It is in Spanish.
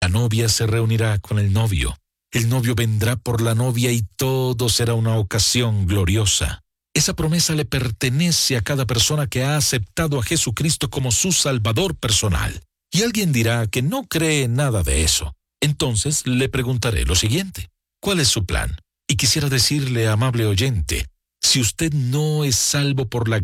La novia se reunirá con el novio vendrá por la novia y todo será una ocasión gloriosa. Esa promesa le pertenece a cada persona que ha aceptado a Jesucristo como su Salvador personal. Y alguien dirá que no cree en nada de eso. Entonces le preguntaré lo siguiente: ¿cuál es su plan? Y quisiera decirle, amable oyente, si usted no es salvo por la